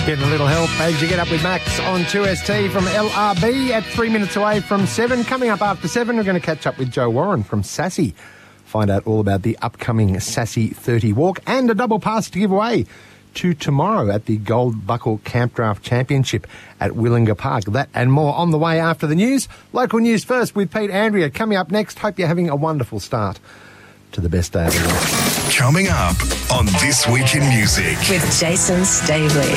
Getting a little help as you get up with Max on 2ST from LRB at 3 minutes away from 7. Coming up after 7, we're going to catch up with Joe Warren from Sassy. Find out all about the upcoming Sassy 30 walk and a double pass to give away to tomorrow at the Gold Buckle Camp Draft Championship at Willinga Park. That and more on the way after the news. Local news first with Pete Andrea. Coming up next, hope you're having a wonderful start to the best day of the week. Coming up on This Week in Music. With Jason Stavely.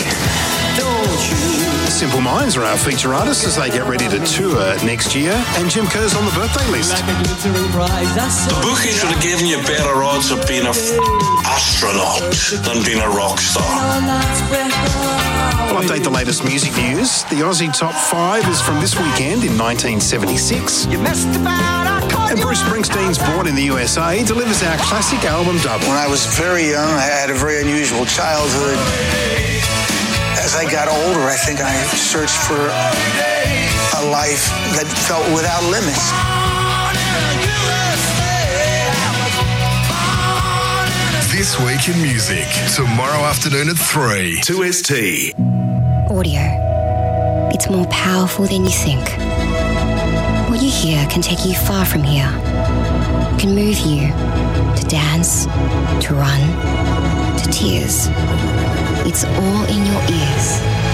Simple Minds are our feature artists as they get ready to tour next year, and Jim Kerr's on the birthday list. The bookie should have given you better odds of being an astronaut than being a rock star. We'll update the latest music news. The Aussie Top 5 is from this weekend in 1976. And Bruce Springsteen's Born in the USA delivers our classic album double. When I was very young, I had a very unusual childhood. As I got older, I think I searched for a life that felt without limits. This Week in Music, tomorrow afternoon at 3. 2ST. Audio. It's more powerful than you think. What you hear can take you far from here. It can move you to dance, to run, to tears. It's all in your ears.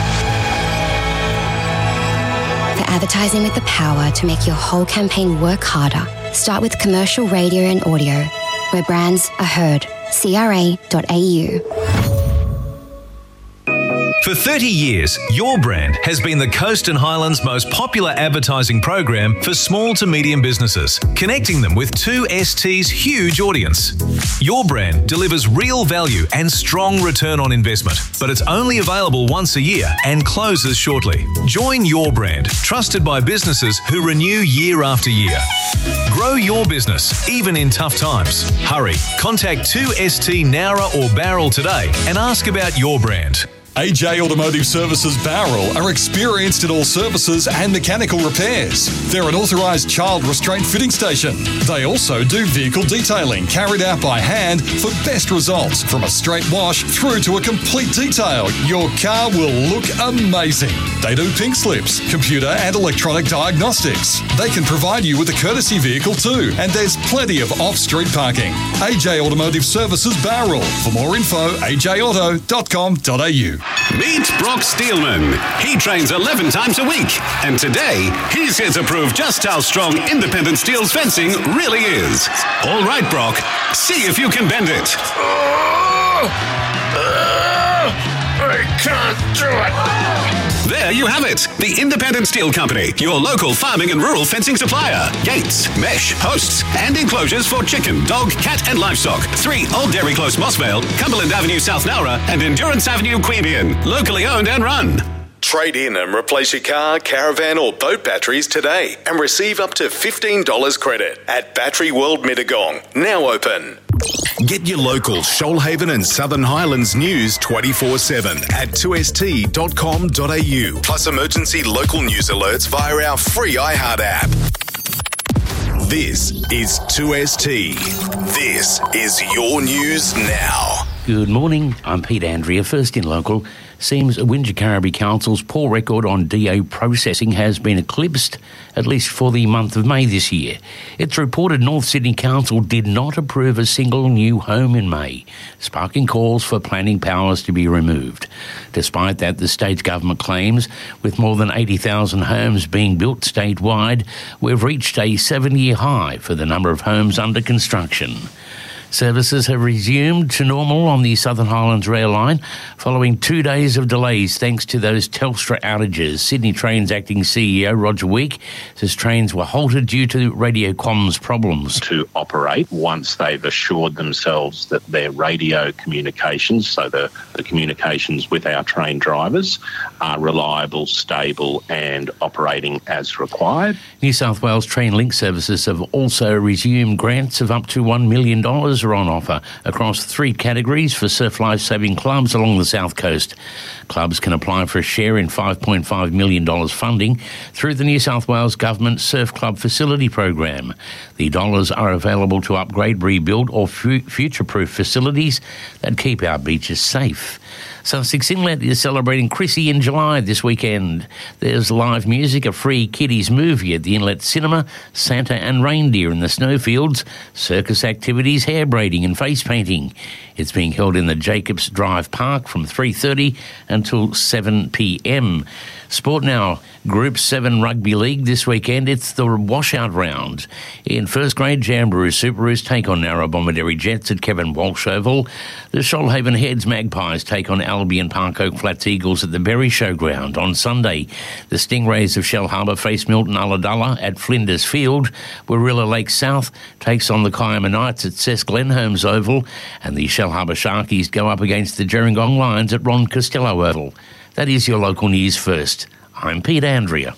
For advertising with the power to make your whole campaign work harder, start with commercial radio and audio, where brands are heard. CRA.au. For 30 years, Your Brand has been the Coast and Highlands' most popular advertising program for small to medium businesses, connecting them with 2ST's huge audience. Your Brand delivers real value and strong return on investment, but it's only available once a year and closes shortly. Join Your Brand, trusted by businesses who renew year after year. Grow your business, even in tough times. Hurry, contact 2ST Nowra or Barrel today and ask about Your Brand. AJ Automotive Services Bowral are experienced in all services and mechanical repairs. They're an authorised child restraint fitting station. They also do vehicle detailing carried out by hand for best results, from a straight wash through to a complete detail. Your car will look amazing. They do pink slips, computer and electronic diagnostics. They can provide you with a courtesy vehicle too, and there's plenty of off-street parking. AJ Automotive Services Bowral. For more info, ajauto.com.au. Meet Brock Steelman. He trains 11 times a week, and today he's here to prove just how strong independent steel's fencing really is. All right, Brock, see if you can bend it. I can't do it. There you have it. The Independent Steel Company, your local farming and rural fencing supplier. Gates, mesh, posts, and enclosures for chicken, dog, cat, and livestock. 3 Old Dairy Close, Mossvale, Cumberland Avenue, South Nowra, and Endurance Avenue, Queanbeyan. Locally owned and run. Trade in and replace your car, caravan or boat batteries today and receive up to $15 credit at Battery World Mittagong. Now open. Get your local Shoalhaven and Southern Highlands news 24/7 at 2st.com.au. Plus emergency local news alerts via our free iHeart app. This is 2ST. This is your news now. Good morning. I'm Pete Andrea, first in local. Seems Wingecarribee Council's poor record on DA processing has been eclipsed, at least for the month of May this year. It's reported North Sydney Council did not approve a single new home in May, sparking calls for planning powers to be removed. Despite that, the state government claims with more than 80,000 homes being built statewide, we've reached a 7-year high for the number of homes under construction. Services have resumed to normal on the Southern Highlands rail line following 2 days of delays thanks to those Telstra outages. Sydney Trains acting CEO Roger Week says trains were halted due to radio comms problems. To operate once they've assured themselves that their radio communications, so the communications with our train drivers, are reliable, stable and operating as required. New South Wales Trainlink services have also resumed. Grants of up to $1 million are on offer across 3 categories for surf life-saving clubs along the south coast. Clubs can apply for a share in $5.5 million funding through the New South Wales Government Surf Club Facility Program. The dollars are available to upgrade, rebuild or future-proof facilities that keep our beaches safe. Sussex Inlet is celebrating Chrissy in July this weekend. There's live music, a free kiddies movie at the Inlet Cinema, Santa and reindeer in the snowfields, circus activities, hair braiding and face painting. It's being held in the Jacobs Drive Park from 3:30 until 7 p.m. Sport now. Group 7 Rugby League this weekend. It's the washout round. In first grade, Jamboree Superoos take on Narrabomberderry Jets at Kevin Walsh Oval. The Shoalhaven Heads Magpies take on Albion Park Oak Flats Eagles at the Berry Showground on Sunday. The Stingrays of Shellharbour face Milton Ulladulla at Flinders Field. Warilla Lake South takes on the Kiama Knights at Cess Glenholmes Oval. And the Shellharbour Sharkies go up against the Gerringong Lions at Ron Costello Oval. That is your local news first. I'm Pete Andrea.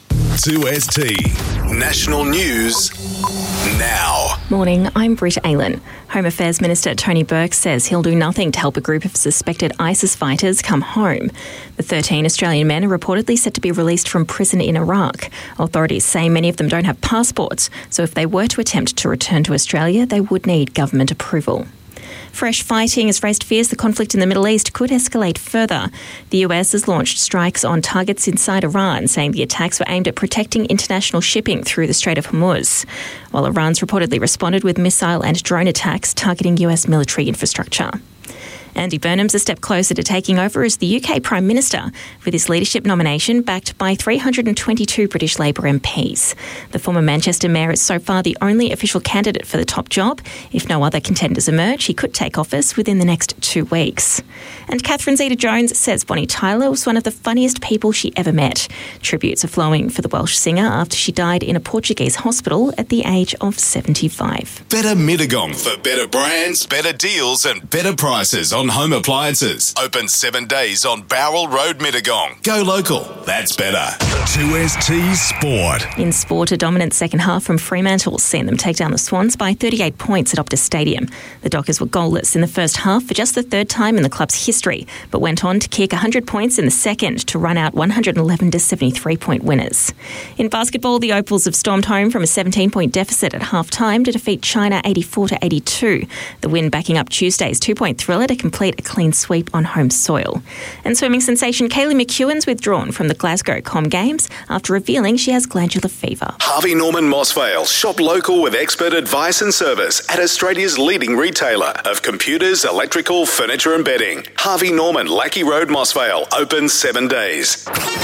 2ST National News now. Morning, I'm Britt Aylan. Home Affairs Minister Tony Burke says he'll do nothing to help a group of suspected ISIS fighters come home. The 13 Australian men are reportedly set to be released from prison in Iraq. Authorities say many of them don't have passports, so if they were to attempt to return to Australia, they would need government approval. Fresh fighting has raised fears the conflict in the Middle East could escalate further. The US has launched strikes on targets inside Iran, saying the attacks were aimed at protecting international shipping through the Strait of Hormuz, while Iran's reportedly responded with missile and drone attacks targeting US military infrastructure. Andy Burnham's a step closer to taking over as the UK Prime Minister, with his leadership nomination backed by 322 British Labour MPs. The former Manchester Mayor is so far the only official candidate for the top job. If no other contenders emerge, he could take office within the next 2 weeks. And Catherine Zeta-Jones says Bonnie Tyler was one of the funniest people she ever met. Tributes are flowing for the Welsh singer after she died in a Portuguese hospital at the age of 75. Better Mittagong for better brands, better deals and better prices on home appliances. Open 7 days on Bowral Road, Mittagong. Go local. That's better. 2ST Sport. In sport, a dominant second half from Fremantle seen them take down the Swans by 38 points at Optus Stadium. The Dockers were goalless in the first half for just the third time in the club's history, but went on to kick 100 points in the second to run out 111 to 73-point winners. In basketball, the Opals have stormed home from a 17-point deficit at half-time to defeat China 84 to 82. The win backing up Tuesday's 2-point thriller to complete a clean sweep on home soil. And swimming sensation Kaylee McEwen's withdrawn from the Glasgow Com Games after revealing she has glandular fever. Harvey Norman Mossvale. Shop local with expert advice and service at Australia's leading retailer of computers, electrical, furniture and bedding. Harvey Norman, Lackey Road, Mossvale. Open 7 days.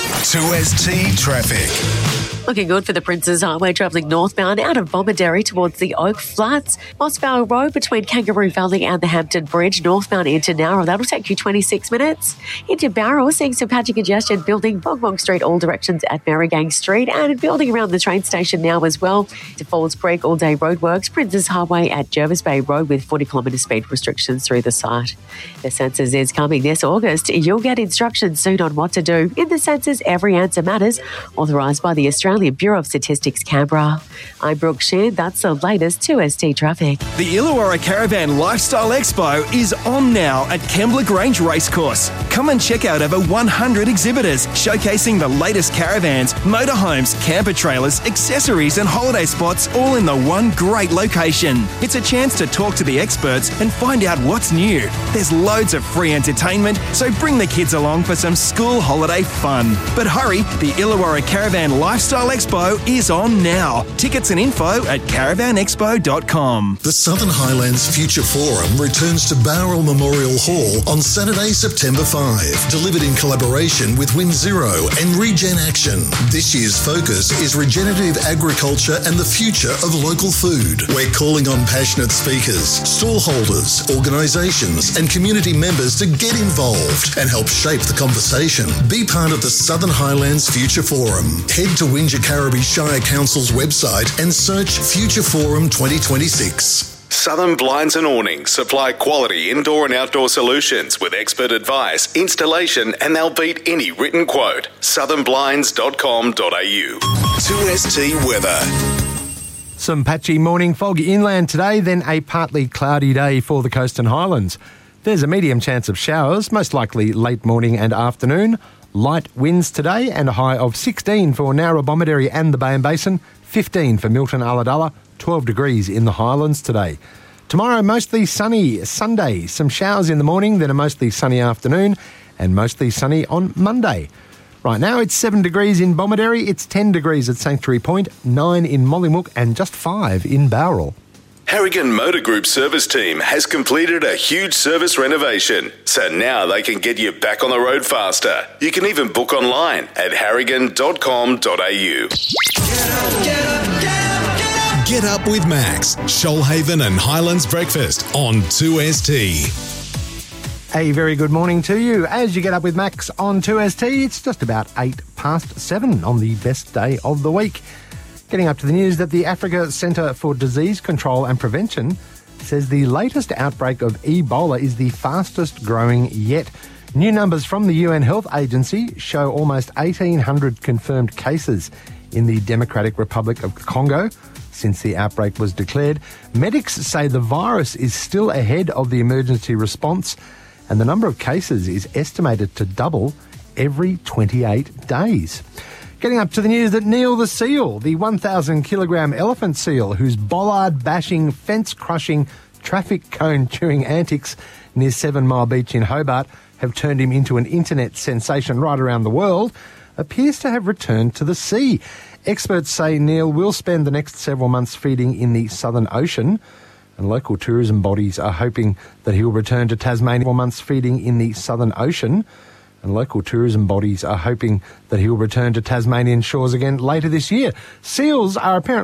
2ST Traffic. Looking good for the Princes Highway travelling northbound out of Bomaderry towards the Oak Flats. Mossvale Road between Kangaroo Valley and the Hampton Bridge, northbound into Nowra. That'll take you 26 minutes. Into Bowral, seeing some patchy congestion building Bong Street all directions at Merrigang Street and building around the train station now as well. To Falls Creek all day roadworks. Princes Highway at Jervis Bay Road with 40km speed restrictions through the site. The census is coming this August. You'll get instructions soon on what to do. In the census, every answer matters. Authorised by the Australian Bureau of Statistics, Canberra. I'm Brooke Sheard. That's the latest 2ST traffic. The Illawarra Caravan Lifestyle Expo is on now at Kembla Grange Racecourse. Come and check out over 100 exhibitors showcasing the latest caravans, motorhomes, camper trailers, accessories and holiday spots all in the one great location. It's a chance to talk to the experts and find out what's new. There's loads of free entertainment, so bring the kids along for some school holiday fun. But hurry, the Illawarra Caravan Lifestyle Expo is on now. Tickets and info at caravanexpo.com. The Southern Highlands Future Forum returns to Bowral Memorial Hall on Saturday, September 5, delivered in collaboration with Wind Zero and Regen Action. This year's focus is regenerative agriculture and the future of local food. We're calling on passionate speakers, stallholders, organisations and community members to get involved and help shape the conversation. Be part of the Southern Highlands Future Forum. Head to Wingecarribee Shire Council's website and search Future Forum 2026. Southern Blinds and Awnings supply quality indoor and outdoor solutions with expert advice, installation, and they'll beat any written quote. southernblinds.com.au. 2ST weather. Some patchy morning fog inland today, then a partly cloudy day for the Coast and Highlands. There's a medium chance of showers, most likely late morning and afternoon. Light winds today and a high of 16 for Narrabomberderry and the Bay and Basin, 15 for Milton Ulladulla, 12 degrees in the Highlands today. Tomorrow, mostly sunny. Sunday, some showers in the morning, then a mostly sunny afternoon and mostly sunny on Monday. Right now it's 7 degrees in Bomaderry, it's 10 degrees at Sanctuary Point, 9 in Mollymook and just 5 in Bowral. Harrigan Motor Group service team has completed a huge service renovation, so now they can get you back on the road faster. You can even book online at harrigan.com.au. Get up with Max, Shoalhaven and Highlands Breakfast on 2ST. A very good morning to you. As you get up with Max on 2ST, it's just about 7:08 on the best day of the week. Getting up to the news that the Africa Centre for Disease Control and Prevention says the latest outbreak of Ebola is the fastest growing yet. New numbers from the UN Health Agency show almost 1,800 confirmed cases in the Democratic Republic of Congo since the outbreak was declared. Medics say the virus is still ahead of the emergency response, and the number of cases is estimated to double every 28 days. Getting up to the news that Neil the seal, the 1,000-kilogram elephant seal whose bollard-bashing, fence-crushing, traffic-cone-chewing antics near 7 Mile Beach in Hobart have turned him into an internet sensation right around the world, appears to have returned to the sea. Experts say Neil will spend the next several months feeding in the Southern Ocean, and local tourism bodies are hoping that he will return to Tasmania for months feeding in the Southern Ocean. And local tourism bodies are hoping that he will return to Tasmanian shores again later this year. Seals are apparently